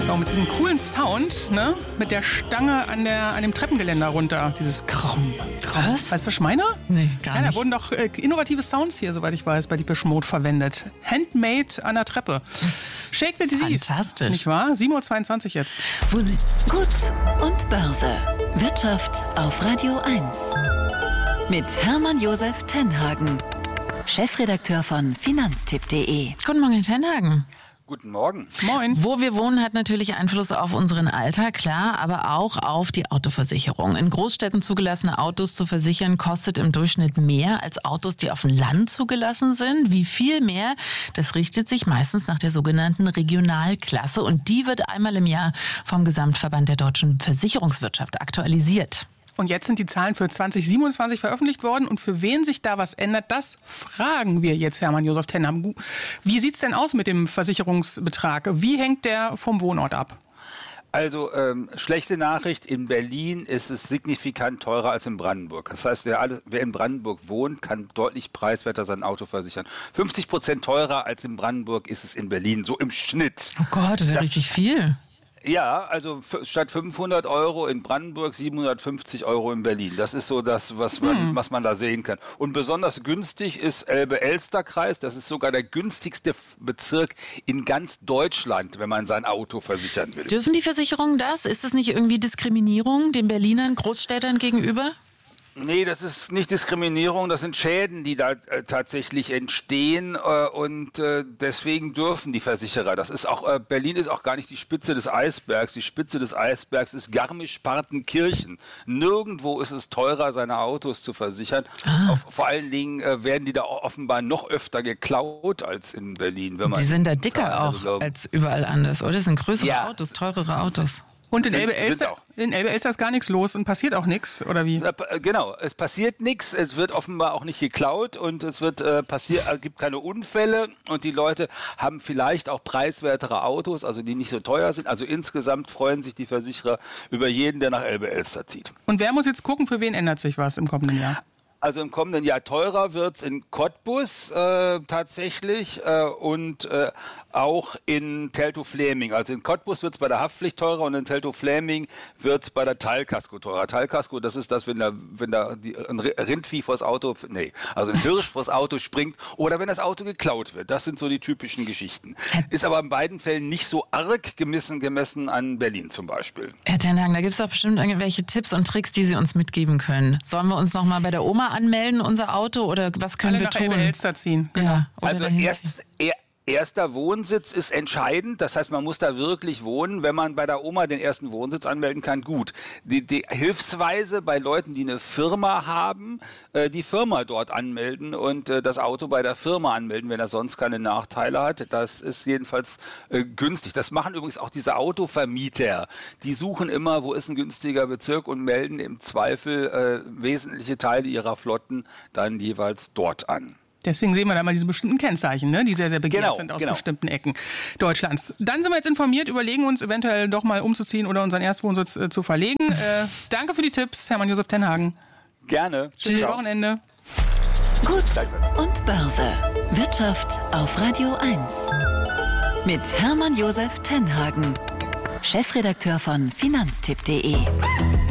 So, mit diesem coolen Sound, ne? Mit der Stange an dem Treppengeländer runter. Dieses Krumm. Was? Weißt du, was ich meine? Nee, gar Ja, da nicht. wurden doch innovative Sounds hier, soweit ich weiß, bei Depeche Mode verwendet. Handmade an der Treppe. Shake the Disease. Fantastisch. Nicht wahr? 7.22 Uhr jetzt. Wo sie Gut und Börse. Wirtschaft auf Radio 1. Mit Hermann Josef Tenhagen, Chefredakteur von Finanztipp.de. Guten Morgen, Herr Tenhagen. Guten Morgen. Moin. Wo wir wohnen, hat natürlich Einfluss auf unseren Alltag, klar, aber auch auf die Autoversicherung. In Großstädten zugelassene Autos zu versichern, kostet im Durchschnitt mehr als Autos, die auf dem Land zugelassen sind. Wie viel mehr? Das richtet sich meistens nach der sogenannten Regionalklasse und die wird einmal im Jahr vom Gesamtverband der deutschen Versicherungswirtschaft aktualisiert. Und jetzt sind die Zahlen für 2027 veröffentlicht worden. Und für wen sich da was ändert, das fragen wir jetzt Hermann Josef Tenhagen. Wie sieht's denn aus mit dem Versicherungsbetrag? Wie hängt der vom Wohnort ab? Also schlechte Nachricht, in Berlin ist es signifikant teurer als in Brandenburg. Das heißt, wer in Brandenburg wohnt, kann deutlich preiswerter sein Auto versichern. 50% teurer als in Brandenburg ist es in Berlin, so im Schnitt. Oh Gott, das ist ja richtig viel. Ja, also statt 500 Euro in Brandenburg 750 Euro in Berlin. Das ist so das, was man da sehen kann. Und besonders günstig ist Elbe-Elster-Kreis. Das ist sogar der günstigste Bezirk in ganz Deutschland, wenn man sein Auto versichern will. Dürfen die Versicherungen das? Ist das nicht irgendwie Diskriminierung den Berlinern, Großstädtern gegenüber? Nee, das ist nicht Diskriminierung, das sind Schäden, die da tatsächlich entstehen und deswegen dürfen die Versicherer. Das ist auch Berlin ist auch gar nicht die Spitze des Eisbergs. Die Spitze des Eisbergs ist Garmisch-Partenkirchen. Nirgendwo ist es teurer, seine Autos zu versichern. Vor allen Dingen werden die da offenbar noch öfter geklaut als in Berlin. Wenn man Die sind da dicker auch als überall anders, oder? Das sind größere Autos, teurere Autos. Und in Elbe-Elster ist gar nichts los und passiert auch nichts, oder wie? Genau, es passiert nichts, es wird offenbar auch nicht geklaut und es wird gibt keine Unfälle und die Leute haben vielleicht auch preiswertere Autos, also die nicht so teuer sind. Also insgesamt freuen sich die Versicherer über jeden, der nach Elbe-Elster zieht. Und wer muss jetzt gucken, für wen ändert sich was im kommenden Jahr? Also im kommenden Jahr teurer wird's in Cottbus tatsächlich und auch in Teltow-Fläming. Also in Cottbus wird's bei der Haftpflicht teurer und in Teltow-Fläming wird's bei der Teilkasko teurer. Teilkasko, das ist das, wenn da ein Rindvieh vors Auto, also ein Hirsch vors Auto springt oder wenn das Auto geklaut wird. Das sind so die typischen Geschichten. Ist aber in beiden Fällen nicht so arg gemessen an Berlin zum Beispiel. Herr Tenhagen, da gibt's doch bestimmt irgendwelche Tipps und Tricks, die Sie uns mitgeben können. Sollen wir uns noch mal bei der Oma anmelden, unser Auto, oder was können wir tun? Alle nach Elbe-Elster ziehen. Genau. Ja, oder Also erster Wohnsitz ist entscheidend. Das heißt, man muss da wirklich wohnen. Wenn man bei der Oma den ersten Wohnsitz anmelden kann, gut. Die Hilfsweise bei Leuten, die eine Firma haben, die Firma dort anmelden und das Auto bei der Firma anmelden, wenn er sonst keine Nachteile hat. Das ist jedenfalls günstig. Das machen übrigens auch diese Autovermieter. Die suchen immer, wo ist ein günstiger Bezirk und melden im Zweifel wesentliche Teile ihrer Flotten dann jeweils dort an. Deswegen sehen wir da mal diese bestimmten Kennzeichen, ne, die sehr, sehr begehrt sind aus bestimmten Ecken Deutschlands. Dann sind wir jetzt informiert, überlegen uns eventuell doch mal umzuziehen oder unseren Erstwohnsitz zu verlegen. Danke für die Tipps, Hermann Josef Tenhagen. Gerne. Schönes Wochenende. Gut und Börse. Wirtschaft auf Radio 1. Mit Hermann Josef Tenhagen, Chefredakteur von Finanztipp.de.